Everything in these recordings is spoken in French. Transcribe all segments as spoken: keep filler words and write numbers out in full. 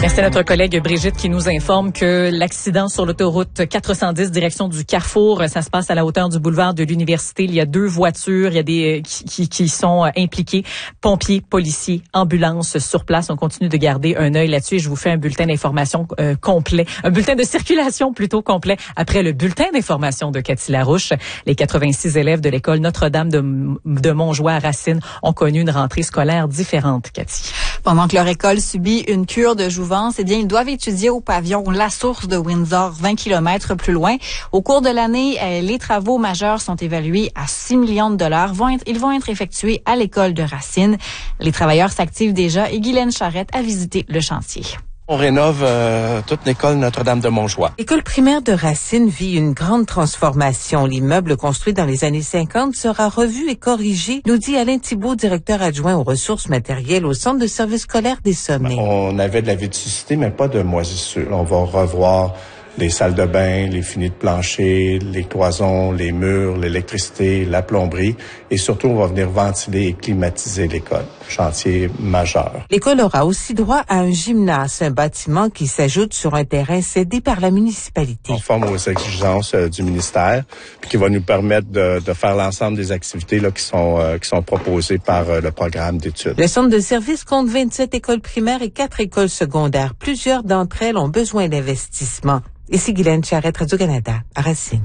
Merci à notre collègue Brigitte qui nous informe que l'accident sur l'autoroute quatre cent dix direction du Carrefour, ça se passe à la hauteur du boulevard de l'Université. Il y a deux voitures, il y a des qui, qui, qui sont impliquées, pompiers, policiers, ambulances sur place. On continue de garder un œil là-dessus et je vous fais un bulletin d'information euh, complet, un bulletin de circulation plutôt complet après le bulletin d'information de Cathy Larouche. Les quatre-vingt-six élèves de l'école Notre-Dame de, de Montjoie à Racine ont connu une rentrée scolaire différente, Cathy. Pendant que leur école subit une cure de jouvence, eh bien, ils doivent étudier au pavillon La Source de Windsor, vingt kilomètres plus loin. Au cours de l'année, les travaux majeurs sont évalués à six millions de dollars. Ils vont être effectués à l'école de Racine. Les travailleurs s'activent déjà et Guylaine Charrette a visité le chantier. On rénove euh, toute l'école Notre-Dame de Montjoie. L'école primaire de Racine vit une grande transformation. L'immeuble construit dans les années cinquante sera revu et corrigé, nous dit Alain Thibault, directeur adjoint aux ressources matérielles au Centre de service scolaire des Sommets. On avait de la vétusté, mais pas de moisissure. On va revoir les salles de bain, les finis de plancher, les cloisons, les murs, l'électricité, la plomberie. Et surtout, on va venir ventiler et climatiser l'école. Chantier majeur. L'école aura aussi droit à un gymnase, un bâtiment qui s'ajoute sur un terrain cédé par la municipalité. Conforme aux exigences euh, du ministère, puis qui va nous permettre de, de faire l'ensemble des activités là, qui sont euh, qui sont proposées par euh, le programme d'études. Le centre de service compte vingt-sept écoles primaires et quatre écoles secondaires. Plusieurs d'entre elles ont besoin d'investissement. Ici Guylaine Charrette, Radio-Canada, à Racine.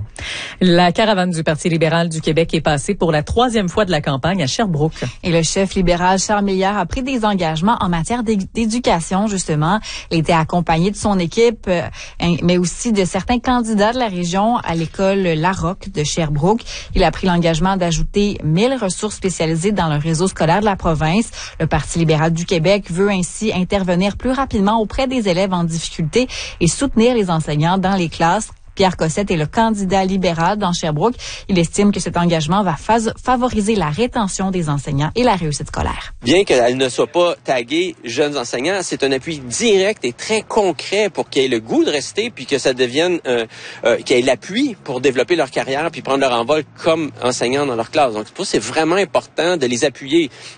La caravane du Parti libéral du Québec est passée pour la troisième fois de la campagne à Sherbrooke. Et le chef libéral Charles Milliard a pris des engagements en matière d'éducation, justement. Il était accompagné de son équipe, mais aussi de certains candidats de la région à l'école Larocque de Sherbrooke. Il a pris l'engagement d'ajouter mille ressources spécialisées dans le réseau scolaire de la province. Le Parti libéral du Québec veut ainsi intervenir plus rapidement auprès des élèves en difficulté et soutenir les enseignants dans les classes. Pierre Cossette est le candidat libéral dans Sherbrooke. Il estime que cet engagement va favoriser la rétention des enseignants et la réussite scolaire. Bien qu'elle ne soit pas taguée jeunes enseignants, c'est un appui direct et très concret pour qu'ils aient le goût de rester puis que ça devienne, euh, euh, qu'ils aient l'appui pour développer leur carrière puis prendre leur envol comme enseignants dans leur classe. Donc, pour ça, c'est vraiment important de les appuyer